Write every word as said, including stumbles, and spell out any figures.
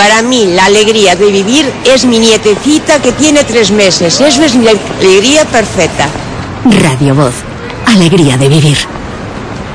Para mí, la alegría de vivir es mi nietecita que tiene tres meses. Eso es la alegría perfecta. Radio Voz. Alegría de vivir.